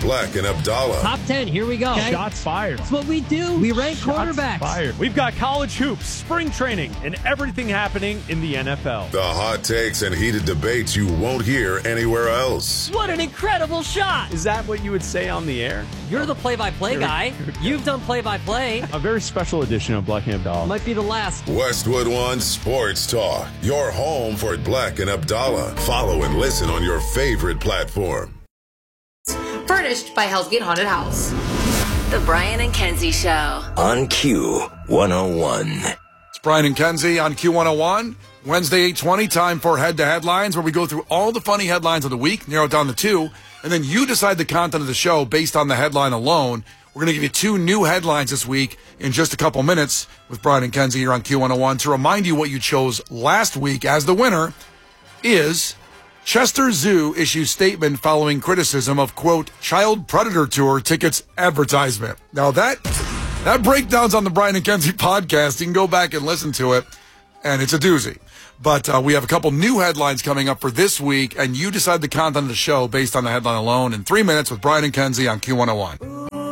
Black and Abdallah. Top 10, here we go. Okay. Shots fired. That's what we do. We rank quarterbacks. Fired. We've got college hoops, spring training, and everything happening in the NFL. The hot takes and heated debates you won't hear anywhere else. What an incredible shot. Is that what you would say on the air? You're the play-by-play guy. You've done play-by-play. A very special edition of Black and Abdallah. Might be the last. Westwood One Sports Talk. Your home for Black and Abdallah. Follow and listen on your favorite platform. Furnished by Hell's Gate Haunted House. The Brian and Kenzie Show. On Q101. It's Brian and Kenzie on Q101. Wednesday, 8:20, time for Head to Headlines, where we go through all the funny headlines of the week, narrow it down to two, and then you decide the content of the show based on the headline alone. We're going to give you two new headlines this week in just a couple minutes with Brian and Kenzie here on Q101. To remind you what you chose last week as the winner is Chester Zoo issues statement following criticism of, quote, child predator tour tickets advertisement. Now that breakdown's on the Brian and Kenzie podcast. You can go back and listen to it, and it's a doozy. But we have a couple new headlines coming up for this week, and you decide the content of the show based on the headline alone in 3 minutes with Brian and Kenzie on Q101.